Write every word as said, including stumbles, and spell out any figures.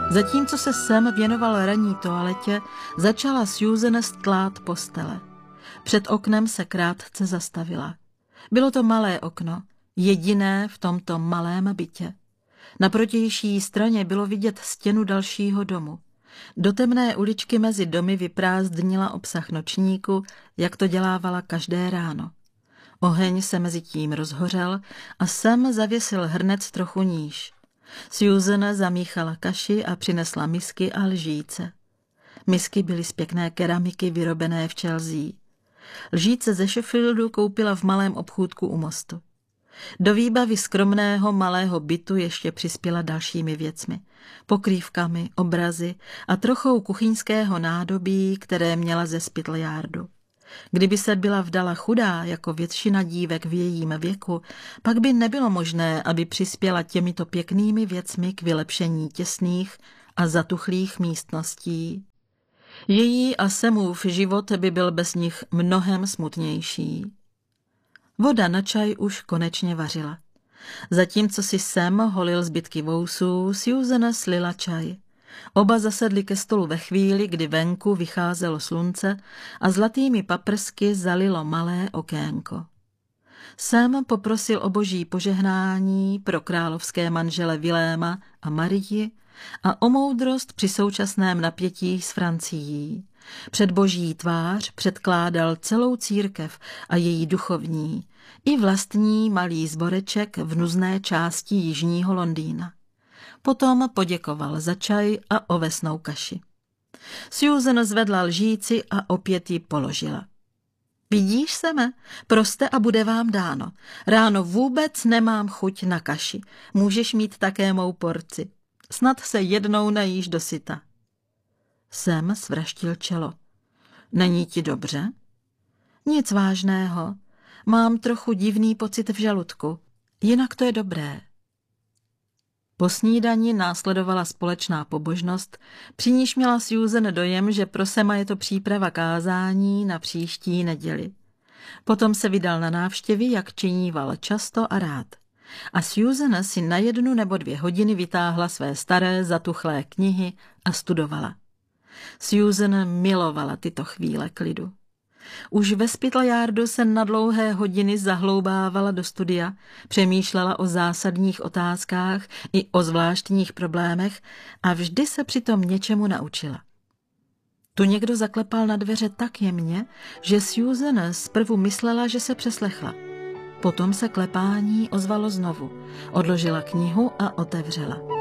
Zatímco se Sam věnoval ranní toaletě, začala Susan stlát postele. Před oknem se krátce zastavila. Bylo to malé okno, jediné v tomto malém bytě. Na protější straně bylo vidět stěnu dalšího domu. Do temné uličky mezi domy vyprázdnila obsah nočníku, jak to dělávala každé ráno. Oheň se mezi tím rozhořel a Sam zavěsil hrnec trochu níž. Susan zamíchala kaši a přinesla misky a lžíce. Misky byly z pěkné keramiky vyrobené v Chelsea. Lžíce ze Sheffieldu koupila v malém obchůdku u mostu. Do výbavy skromného malého bytu ještě přispěla dalšími věcmi. Pokrývkami, obrazy a trochou kuchyňského nádobí, které měla ze Spittal Yardu. Kdyby se byla vdala chudá, jako většina dívek v jejím věku, pak by nebylo možné, aby přispěla těmito pěknými věcmi k vylepšení těsných a zatuchlých místností. Její a Samův život by byl bez nich mnohem smutnější. Voda na čaj už konečně vařila. Zatímco si Sam holil zbytky vousů, Susan slila čaj. Oba zasedli ke stolu ve chvíli, kdy venku vycházelo slunce a zlatými paprsky zalilo malé okénko. Sam poprosil o boží požehnání pro královské manžele Viléma a Marii a o moudrost při současném napětí s Francií. Před boží tvář předkládal celou církev a její duchovní, i vlastní malý sboreček v nuzné části jižního Londýna. Potom poděkoval za čaj a ovesnou kaši. Susan zvedla lžíci a opět ji položila. Vidíš, Seme, proste a bude vám dáno. Ráno vůbec nemám chuť na kaši. Můžeš mít také mou porci. Snad se jednou najíš dosyta. Sam svraštil čelo. Není ti dobře? Nic vážného. Mám trochu divný pocit v žaludku. Jinak to je dobré. Po snídani následovala společná pobožnost, při níž měla Susan dojem, že pro Sama je to příprava kázání na příští neděli. Potom se vydal na návštěvy, jak činíval často a rád. A Susan si na jednu nebo dvě hodiny vytáhla své staré zatuchlé knihy a studovala. Susan milovala tyto chvíle klidu. Už ve Spittal Yardu se na dlouhé hodiny zahloubávala do studia, přemýšlela o zásadních otázkách i o zvláštních problémech a vždy se přitom něčemu naučila. Tu někdo zaklepal na dveře tak jemně, že Susan zprvu myslela, že se přeslechla. Potom se klepání ozvalo znovu, odložila knihu a otevřela.